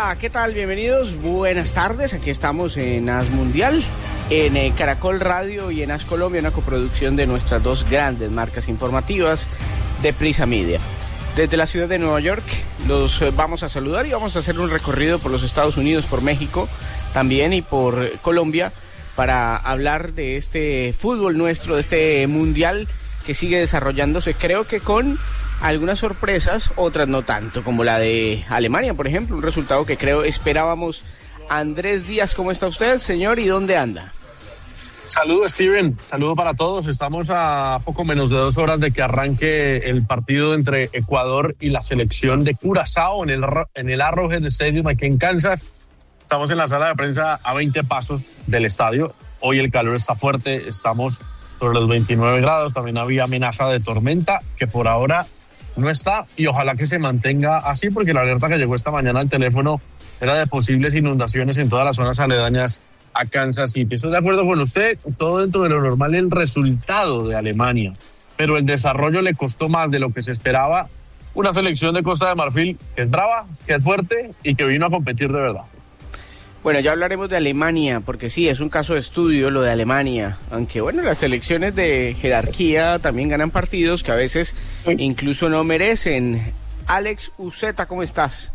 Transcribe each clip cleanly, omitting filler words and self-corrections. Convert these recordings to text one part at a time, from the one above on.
Hola, ¿qué tal? Bienvenidos, buenas tardes. Aquí estamos en AS Mundial, en Caracol Radio y en AS Colombia, una coproducción de nuestras dos grandes marcas informativas de Prisa Media. Desde la ciudad de Nueva York los vamos a saludar y vamos a hacer un recorrido por los Estados Unidos, por México también y por Colombia para hablar de este fútbol nuestro, de este mundial que sigue desarrollándose, creo que con algunas sorpresas, otras no tanto, como la de Alemania, por ejemplo, un resultado que creo esperábamos. Andrés Díaz, ¿cómo está usted, señor, y dónde anda? Saludos, Steven, saludo para todos. Estamos a poco menos de 2 horas de que arranque el partido entre Ecuador y la selección de Curazao en el Arrowhead Stadium aquí en Kansas. Estamos en la sala de prensa a 20 pasos del estadio. Hoy el calor está fuerte, estamos sobre los 29 grados, también había amenaza de tormenta que por ahora no está y ojalá que se mantenga así porque la alerta que llegó esta mañana al teléfono era de posibles inundaciones en todas las zonas aledañas a Kansas City. Estoy de acuerdo con usted, todo dentro de lo normal el resultado de Alemania, pero el desarrollo le costó más de lo que se esperaba. Una selección de Costa de Marfil que es brava, que es fuerte y que vino a competir de verdad. Bueno, ya hablaremos de Alemania, porque sí, es un caso de estudio lo de Alemania, aunque bueno, las selecciones de jerarquía también ganan partidos que a veces incluso no merecen. Alex Uceta, ¿cómo estás?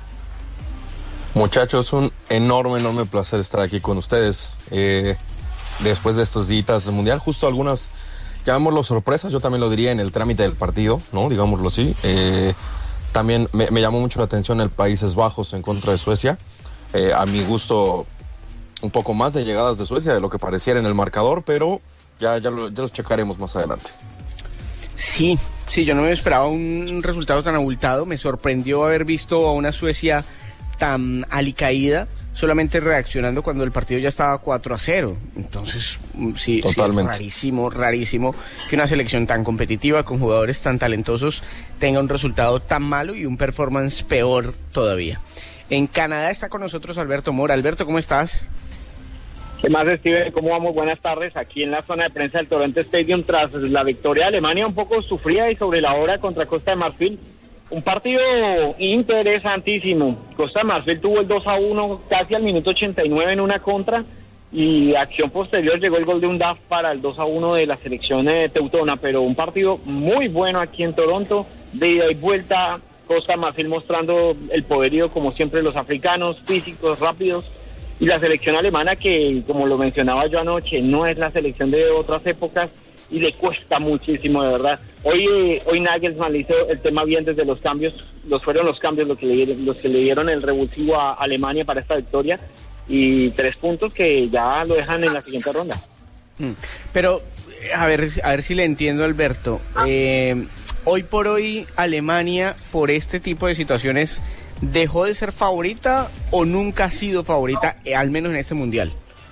Muchachos, un enorme placer estar aquí con ustedes. Después de estos días mundial, justo algunas, llamémoslo sorpresas, yo también lo diría en el trámite del partido, ¿no? Digámoslo así. También me llamó mucho la atención el Países Bajos en contra de Suecia. A mi gusto, un poco más de llegadas de Suecia de lo que pareciera en el marcador, pero ya los checaremos más adelante. Sí, yo no me esperaba un resultado tan abultado. Me sorprendió haber visto a una Suecia tan alicaída, solamente reaccionando cuando el partido ya estaba 4-0. Entonces, sí, totalmente. Sí, rarísimo que una selección tan competitiva, con jugadores tan talentosos, tenga un resultado tan malo y un performance peor todavía. En Canadá está con nosotros Alberto Mora. Alberto, ¿cómo estás? ¿Qué más, Steven? ¿Cómo vamos? Buenas tardes. Aquí en la zona de prensa del Toronto Stadium tras la victoria de Alemania un poco sufrida y sobre la hora contra Costa de Marfil. Un partido interesantísimo. Costa de Marfil tuvo el 2-1 casi al minuto 89 en una contra y acción posterior llegó el gol de un DAF para el 2-1 de la selección teutona, pero un partido muy bueno aquí en Toronto, de ida y vuelta. Costa de Marfil mostrando el poderío como siempre los africanos, físicos, rápidos, y la selección alemana que, como lo mencionaba yo anoche, no es la selección de otras épocas y le cuesta muchísimo, de verdad. Hoy Nagelsmann le hizo el tema bien desde los cambios, fueron los cambios los que le dieron el revulsivo a Alemania para esta victoria y 3 puntos que ya lo dejan en la siguiente ronda. Pero, a ver si le entiendo, Alberto. Hoy por hoy, Alemania, por este tipo de situaciones, ¿dejó de ser favorita o nunca ha sido favorita, al menos en este mundial?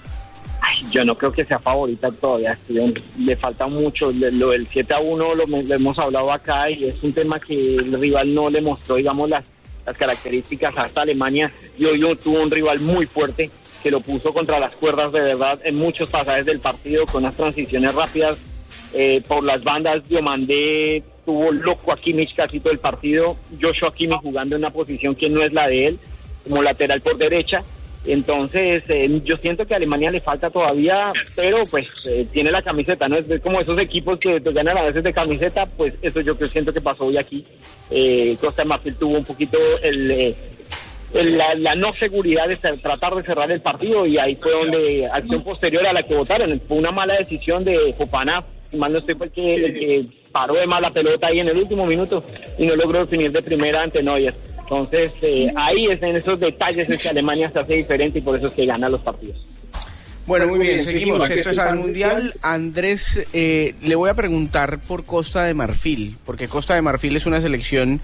Yo no creo que sea favorita todavía, le falta mucho. Lo del 7-1 lo hemos hablado acá y es un tema que el rival no le mostró, digamos, las características hasta Alemania. Y hoy tuvo un rival muy fuerte que lo puso contra las cuerdas de verdad en muchos pasajes del partido, con unas transiciones rápidas por las bandas. Diomandé tuvo loco a Kimmich casi todo el partido. Joshua Kimmich jugando en una posición que no es la de él, como lateral por derecha. Entonces, yo siento que a Alemania le falta todavía, pero pues tiene la camiseta, ¿no? Es como esos equipos que te ganan a veces de camiseta, pues eso yo siento que pasó hoy aquí. Costa de Marfil tuvo un poquito la no seguridad de tratar de cerrar el partido y ahí fue donde acción posterior a la que votaron. Fue una mala decisión de Fofana, si mal no estoy, fue el que paró de mala pelota ahí en el último minuto y no logró definir de primera ante Neuer. Entonces, ahí es en esos detalles es que Alemania se hace diferente y por eso es que gana los partidos. Bueno, muy bien, seguimos. Esto es al Mundial. Andrés, le voy a preguntar por Costa de Marfil, porque Costa de Marfil es una selección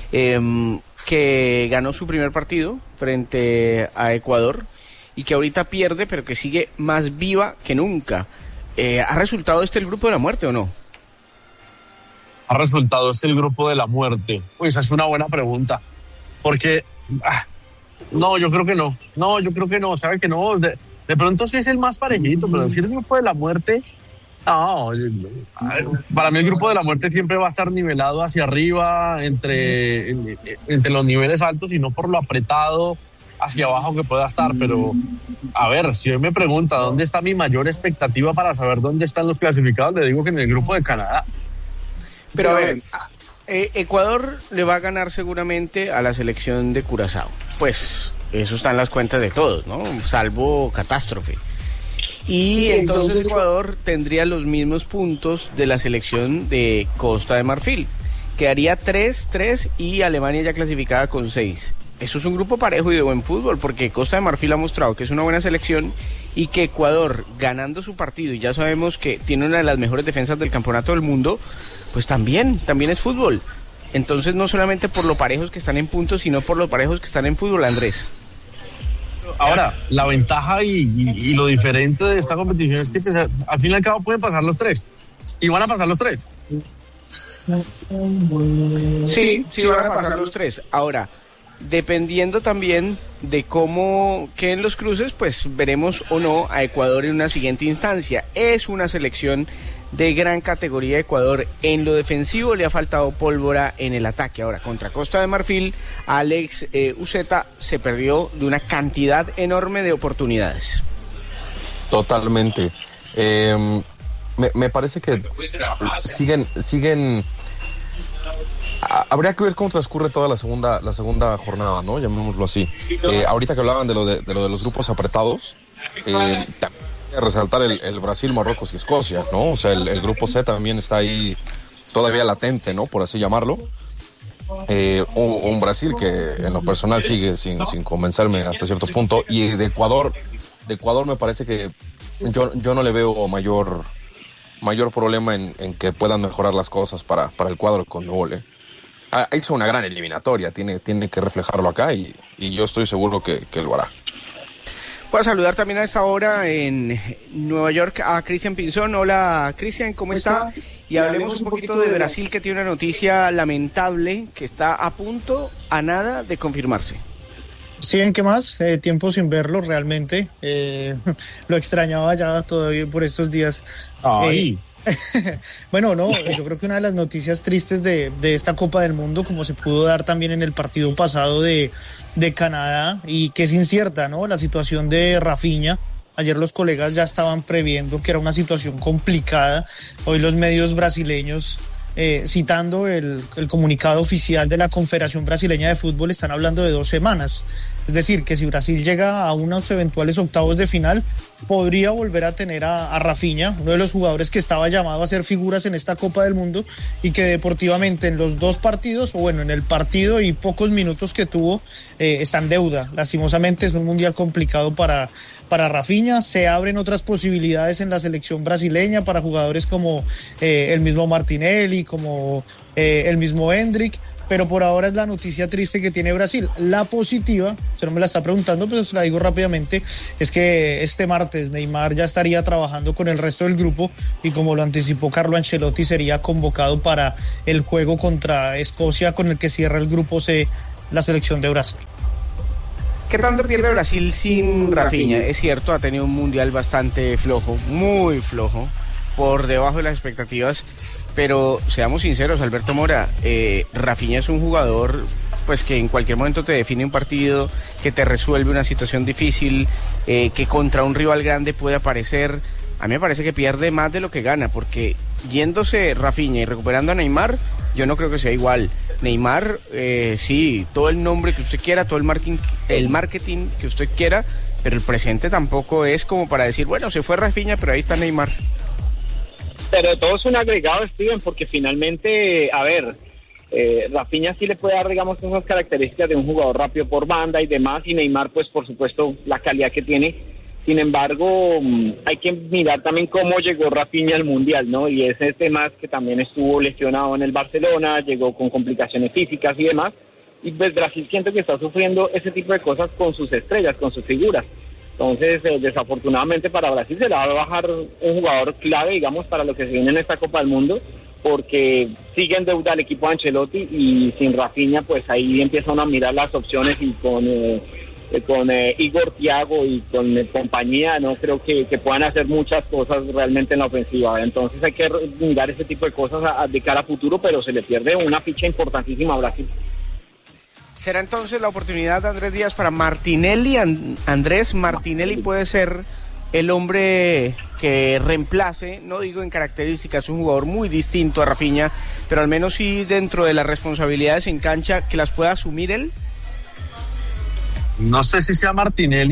que ganó su primer partido frente a Ecuador y que ahorita pierde, pero que sigue más viva que nunca. ¿Ha resultado el grupo de la muerte o no? ¿Ha resultado el grupo de la muerte? Pues esa es una buena pregunta. Porque, no, yo creo que no. No, yo creo que no, ¿sabe que no? De pronto sí es el más parejito, pero decir el grupo de la muerte, no. Para mí el grupo de la muerte siempre va a estar nivelado hacia arriba, entre los niveles altos y no por lo apretado hacia abajo que pueda estar, pero a ver, si hoy me pregunta dónde está mi mayor expectativa para saber dónde están los clasificados, le digo que en el grupo de Canadá. Pero a ver, Ecuador le va a ganar seguramente a la selección de Curazao. Pues eso está en las cuentas de todos, ¿no? Salvo catástrofe. Y entonces Ecuador tendría los mismos puntos de la selección de Costa de Marfil. Quedaría 3-3 y Alemania ya clasificada con 6. Eso es un grupo parejo y de buen fútbol, porque Costa de Marfil ha mostrado que es una buena selección y que Ecuador, ganando su partido, y ya sabemos que tiene una de las mejores defensas del campeonato del mundo, pues también es fútbol. Entonces no solamente por lo parejos que están en puntos, sino por lo parejos que están en fútbol, Andrés. Ahora, la ventaja y lo diferente de esta competición es que pues, al fin y al cabo pueden pasar los 3. Y van a pasar los 3. Sí, van a pasar los 3. Ahora, dependiendo también de cómo queden los cruces, pues veremos o no a Ecuador en una siguiente instancia. Es una selección de gran categoría Ecuador. En lo defensivo le ha faltado pólvora en el ataque. Ahora, contra Costa de Marfil, Alex Uceta se perdió de una cantidad enorme de oportunidades. Totalmente. Me parece que siguen. Habría que ver cómo transcurre toda la segunda jornada, ¿no? Llamémoslo así. Ahorita que hablaban de lo de los grupos apretados, también resaltar el Brasil, Marruecos y Escocia, ¿no? O sea, el grupo C también está ahí todavía latente, ¿no? Por así llamarlo. Un Brasil que en lo personal sigue sin convencerme hasta cierto punto. Y de Ecuador me parece que yo no le veo mayor problema en que puedan mejorar las cosas para el cuadro con Conmebol. Hizo una gran eliminatoria, tiene que reflejarlo acá y yo estoy seguro que lo hará. Voy a saludar también a esta hora en Nueva York a Cristian Pinzón. Hola Cristian, ¿cómo está? Y hablemos un poquito de Brasil, que tiene una noticia lamentable que está a punto, a nada de confirmarse. Sí, ¿en qué más? Tiempo sin verlo realmente. Lo extrañaba ya todavía por estos días. Ay. Bueno, no, yo creo que una de las noticias tristes de esta Copa del Mundo, como se pudo dar también en el partido pasado de Canadá, y que es incierta, ¿no? La situación de Rafinha. Ayer los colegas ya estaban previendo que era una situación complicada. Hoy los medios brasileños, citando el comunicado oficial de la Confederación Brasileña de Fútbol, están hablando de 2 semanas. Es decir, que si Brasil llega a unos eventuales octavos de final, podría volver a tener a Rafinha, uno de los jugadores que estaba llamado a ser figuras en esta Copa del Mundo y que deportivamente en los 2 partidos, o bueno, en el partido y pocos minutos que tuvo, está en deuda. Lastimosamente es un mundial complicado para Rafinha. Se abren otras posibilidades en la selección brasileña para jugadores como el mismo Martinelli, como el mismo Endrick. Pero por ahora es la noticia triste que tiene Brasil. La positiva, usted no me la está preguntando, pero se la digo rápidamente, es que este martes Neymar ya estaría trabajando con el resto del grupo y, como lo anticipó Carlo Ancelotti, sería convocado para el juego contra Escocia, con el que cierra el grupo C la selección de Brasil. ¿Qué tanto pierde Brasil sin Rafinha? Es cierto, ha tenido un mundial bastante flojo, muy flojo, por debajo de las expectativas. Pero seamos sinceros, Alberto Mora, Rafinha es un jugador pues que en cualquier momento te define un partido, que te resuelve una situación difícil, que contra un rival grande puede aparecer. A mí me parece que pierde más de lo que gana, porque yéndose Rafinha y recuperando a Neymar, yo no creo que sea igual. Neymar, sí, todo el nombre que usted quiera, todo el marketing que usted quiera, pero el presente tampoco es como para decir, bueno, se fue Rafinha, pero ahí está Neymar. Pero todo es un agregado, Steven, porque finalmente, a ver, Rafinha sí le puede dar, digamos, unas características de un jugador rápido por banda y demás, y Neymar, pues, por supuesto, la calidad que tiene. Sin embargo, hay que mirar también cómo llegó Rafinha al Mundial, ¿no? Y ese tema es que también estuvo lesionado en el Barcelona, llegó con complicaciones físicas y demás, y pues Brasil siento que está sufriendo ese tipo de cosas con sus estrellas, con sus figuras. Entonces, desafortunadamente para Brasil se le va a bajar un jugador clave, digamos, para lo que se viene en esta Copa del Mundo, porque sigue en deuda el equipo de Ancelotti y sin Rafinha, pues ahí empiezan a mirar las opciones, y con Igor Thiago y con compañía no creo que puedan hacer muchas cosas realmente en la ofensiva. Entonces hay que mirar ese tipo de cosas de cara a futuro, pero se le pierde una ficha importantísima a Brasil. Será entonces la oportunidad de Andrés Díaz para Martinelli. Andrés Martinelli puede ser el hombre que reemplace, no digo en características, un jugador muy distinto a Rafinha, pero al menos sí dentro de las responsabilidades en cancha, que las pueda asumir él. No sé si sea Martinelli